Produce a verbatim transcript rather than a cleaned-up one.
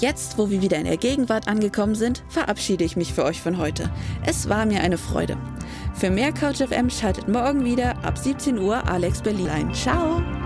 Jetzt, wo wir wieder in der Gegenwart angekommen sind, verabschiede ich mich für euch von heute. Es war mir eine Freude. Für mehr Couch F M schaltet morgen wieder ab siebzehn Uhr Alex Berlin ein. Ciao!